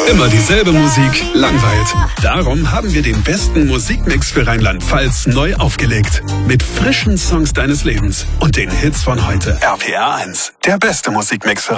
Immer dieselbe Musik langweilt. Darum haben wir den besten Musikmix für Rheinland-Pfalz neu aufgelegt. Mit frischen Songs deines Lebens und den Hits von heute. RPR 1, der beste Musikmix für